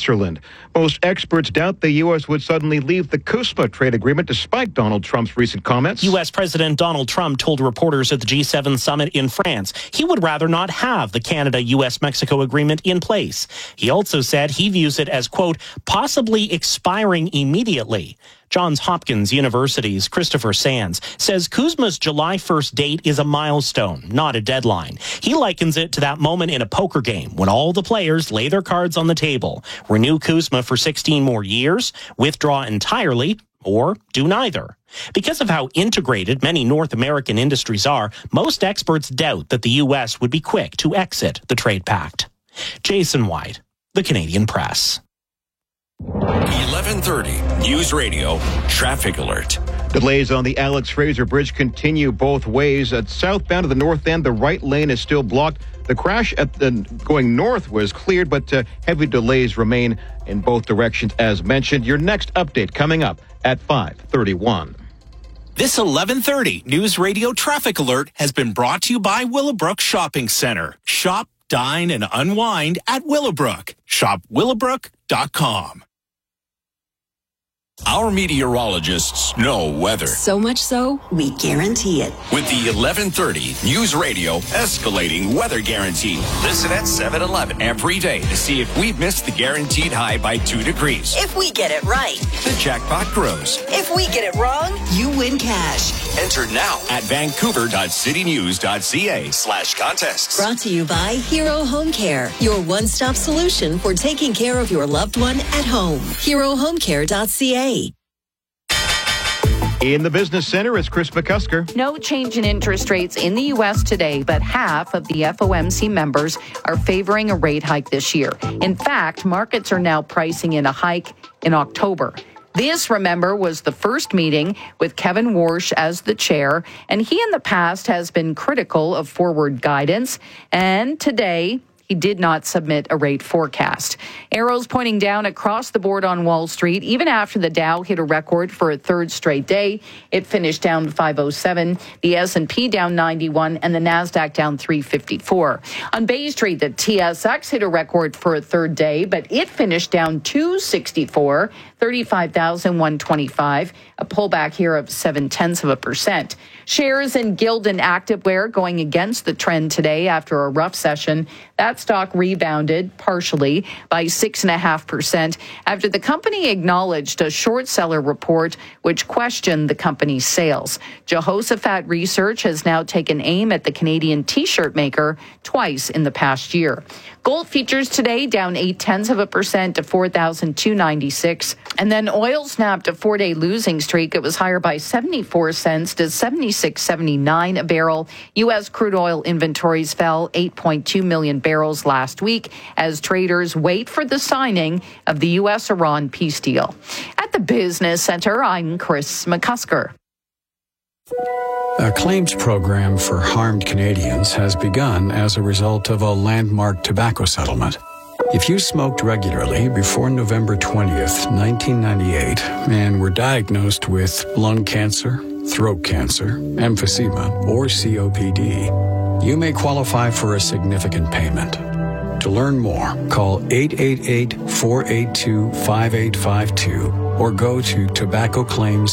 Switzerland. Most experts doubt the U.S. would suddenly leave the CUSMA trade agreement despite Donald Trump's recent comments. U.S. President Donald Trump told reporters at the G7 summit in France he would rather not have the Canada-U.S.-Mexico agreement in place. He also said he views it as, quote, possibly expiring immediately. Johns Hopkins University's Christopher Sands says CUSMA's July 1st date is a milestone, not a deadline. He likens it to that moment in a poker game when all the players lay their cards on the table, renew CUSMA for 16 more years, withdraw entirely, or do neither. Because of how integrated many North American industries are, most experts doubt that the U.S. would be quick to exit the trade pact. Jason White, The Canadian Press. 11:30 News Radio Traffic Alert. Delays on the Alex Fraser Bridge continue both ways. At southbound to the north end, the right lane is still blocked. The crash going north was cleared, but heavy delays remain in both directions as mentioned. Your next update coming up at 5:31. This 11:30 News Radio Traffic Alert has been brought to you by Willowbrook Shopping Center. Shop, dine, and unwind at Willowbrook. Shop willowbrook.com. Our meteorologists know weather. So much so, we guarantee it. With the 11:30 News Radio Escalating Weather Guarantee. Listen at 7-Eleven every day to see if we've missed the guaranteed high by 2 degrees. If we get it right, the jackpot grows. If we get it wrong, you win cash. Enter now at vancouver.citynews.ca/contests. Brought to you by Hero Home Care, your one-stop solution for taking care of your loved one at home. HeroHomeCare.ca. In the business center is Chris McCusker. No change in interest rates in the U.S. today, but half of the FOMC members are favoring a rate hike this year. In fact, markets are now pricing in a hike in October. This, remember, was the first meeting with Kevin Warsh as the chair, and he in the past has been critical of forward guidance. And today, he did not submit a rate forecast. Arrows pointing down across the board on Wall Street, even after the Dow hit a record for a third straight day. It finished down 507, the S&P down 91, and the NASDAQ down 354. On Bay Street, the TSX hit a record for a third day, but it finished down 264, 35,125, a pullback here of 0.7%. Shares in Gildan Activewear going against the trend today after a rough session. That stock rebounded partially by 6.5% after the company acknowledged a short seller report which questioned the company's sales. Jehoshaphat Research has now taken aim at the Canadian T-shirt maker twice in the past year. Gold futures today down 0.8% to $4,296. And then oil snapped a 4-day losing streak. It was higher by 74 cents to $76.79 a barrel. U.S. crude oil inventories fell 8.2 million barrels last week as traders wait for the signing of the U.S.-Iran peace deal. At the Business Center, I'm Chris McCusker. A claims program for harmed Canadians has begun as a result of a landmark tobacco settlement. If you smoked regularly before November 20th, 1998, and were diagnosed with lung cancer, throat cancer, emphysema, or COPD, you may qualify for a significant payment. To learn more, call 888-482-5852 or go to tobaccoclaims.ca.